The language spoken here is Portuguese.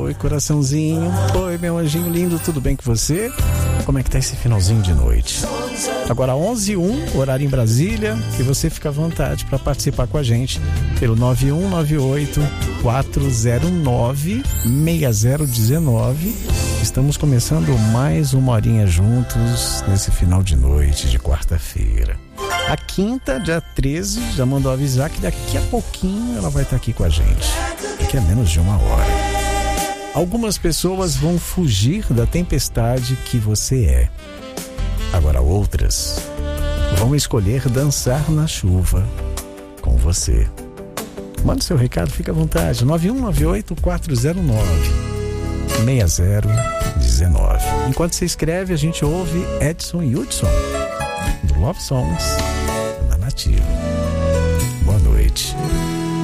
Oi, coraçãozinho. Oi, meu anjinho lindo, tudo bem com você? Como é que tá esse finalzinho de noite? Agora 11h01, horário em Brasília, e você fica à vontade para participar com a gente pelo 9198-409-6019. Estamos começando mais uma horinha juntos nesse final de noite de quarta-feira. A quinta, dia 13, já mandou avisar que daqui a pouquinho ela vai estar aqui com a gente. Daqui a menos de uma hora. Algumas pessoas vão fugir da tempestade que você é. Agora outras vão escolher dançar na chuva com você. Manda seu recado, fica à vontade. 9198-409-6019. Enquanto você escreve, a gente ouve Edson Hudson, do Love Songs, na Nativa.